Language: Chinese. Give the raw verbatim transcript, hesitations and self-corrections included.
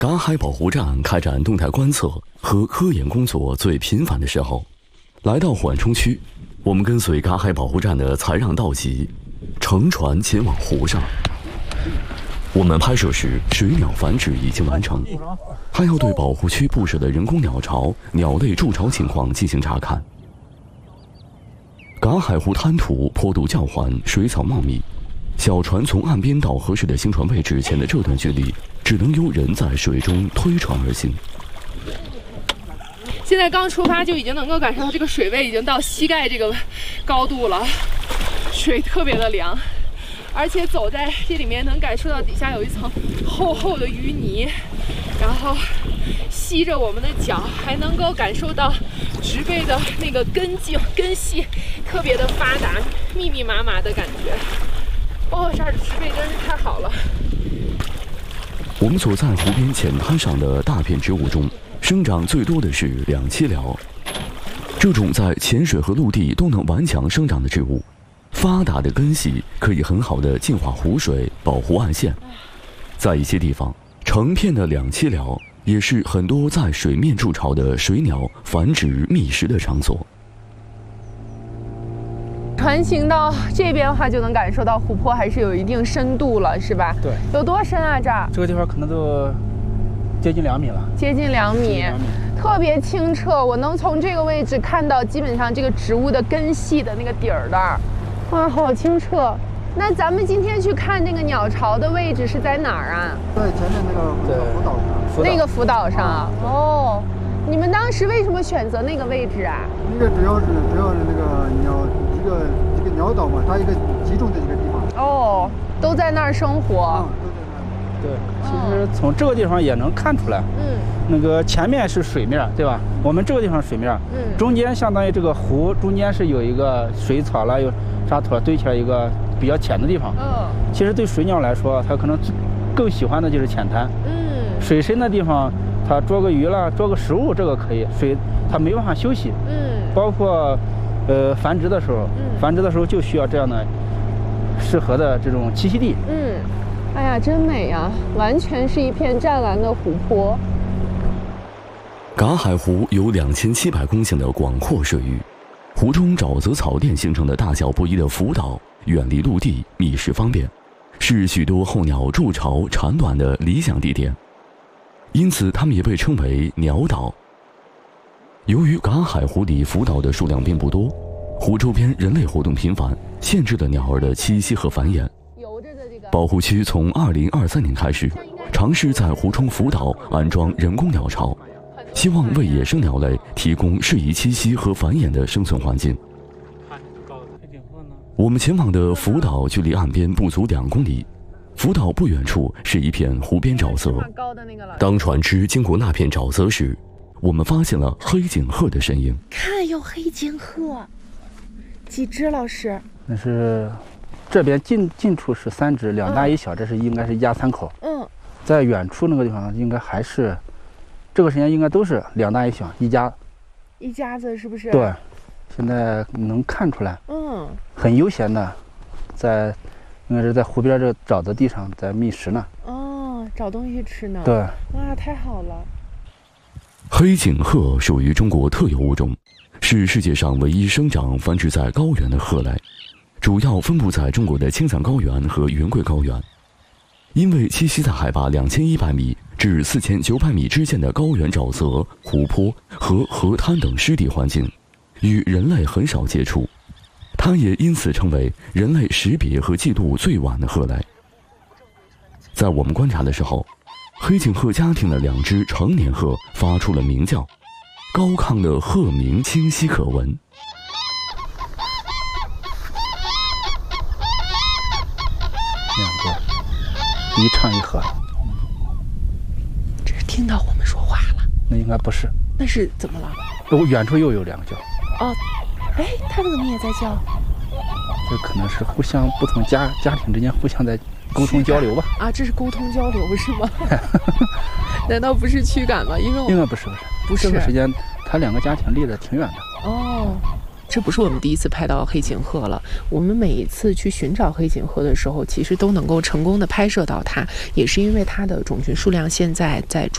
赶海保护站开展动态观测和科研工作最频繁的时候，来到缓冲区，我们跟随赶海保护站的采壤道集，乘船前往湖上。我们拍摄时，水鸟繁殖已经完成，还要对保护区布设的人工鸟巢、鸟类筑巢情况进行查看。赶海湖滩涂坡度较缓，水草茂密，小船从岸边到合适的行船位置前的这段距离，只能由人在水中推船而行。 现在刚出发就已经能够感受到这个水位已经到膝盖这个高度了，水特别的凉，而且走在这里面能感受到底下有一层厚厚的淤泥，然后吸着我们的脚，还能够感受到植被的那个根茎根系特别的发达，密密麻麻的感觉。哦，这儿的植被真是太好了。 我们所在湖边浅滩上的大片植物中，生长最多的是两栖寮。这种在浅水和陆地都能顽强生长的植物，发达的根系可以很好的净化湖水，保护岸线。在一些地方，成片的两栖寮也是很多在水面筑巢的水鸟繁殖觅食的场所。 船行到这边的话，就能感受到湖泊还是有一定深度了，是吧？ 对。 有多深啊？这儿？ 这个地方可能都接近两米了。 接近两米，特别清澈。我能从这个位置看到，基本上这个植物的根系的那个底儿那儿。哇，好清澈！那咱们今天去看那个鸟巢的位置是在哪儿啊？ 在前面那个浮岛上。 那个浮岛上啊？哦，你们当时为什么选择那个位置啊？ 那个主要是主要是那个鸟一个一个鸟岛嘛，它一个集中的一个地方。 哦，都在那儿生活。 嗯，都在那儿。 对，其实从这个地方也能看出来。 嗯。 那个前面是水面，对吧？我们这个地方水面， 嗯， 中间相当于这个湖中间是有一个水草了，有沙土堆起来一个比较浅的地方。 嗯， 其实对水鸟来说，它可能更喜欢的就是浅滩。 嗯， 水深的地方，它捉个鱼了，捉个食物，这个可以。水它没办法休息。 嗯， 包括呃繁殖的时候， 嗯， 繁殖的时候就需要这样的适合的这种栖息地。 嗯，哎呀，真美呀，完全是一片湛蓝的湖泊。 赶海湖有两千七百公顷的广阔水域，湖中沼泽草甸形成的大小不一的浮岛，远离陆地，觅食方便，是许多候鸟筑巢产卵的理想地点。因此，它们也被称为鸟岛。由于赶海湖里浮岛的数量并不多，湖周边人类活动频繁，限制了鸟儿的栖息和繁衍。保护区从二零二三年开始，尝试在湖中浮岛安装人工鸟巢。希望为野生鸟类提供适宜栖息和繁衍的生存环境。我们前往的福岛距离岸边不足两公里，福岛不远处是一片湖边沼泽。当船只经过那片沼泽时，我们发现了黑颈鹤的身影。 看，有黑颈鹤，几只？老师？ 那是这边近近处是三只，两大一小，这是应该是一家三口。 嗯， 在远处那个地方应该还是。这个时间应该都是两大一小，一家， 一家子是不是？ 对，现在能看出来， 嗯， 很悠闲的，在，应该是在湖边这沼泽地上在觅食呢。 哦，找东西吃呢。 对， 哇，太好了。 黑颈鹤属于中国特有物种，是世界上唯一生长繁殖在高原的鹤类，主要分布在中国的青藏高原和云贵高原。因为栖息在海拔两千一百米至四千九百米之间的高原沼泽、湖泊和河滩等湿地环境，与人类很少接触，它也因此成为人类识别和记录最晚的鹤类。在我们观察的时候，黑颈鹤家庭的两只成年鹤发出了鸣叫，高亢的鹤鸣清晰可闻。 两个。一唱一和， 这是听到我们说话了？ 那应该不是。 那是怎么了？ 哦，远处又有两个叫。 哦，哎，他们怎么也在叫？ 这可能是互相不同家家庭之间互相在沟通交流吧。 啊，这是沟通交流是吗？难道不是驱赶吗？因为我应该不是不是不是。 这个时间，他两个家庭离得挺远的。 哦。这不是我们第一次拍到黑颈鹤了，我们每一次去寻找黑颈鹤的时候，其实都能够成功的拍摄到它，也是因为它的种群数量现在在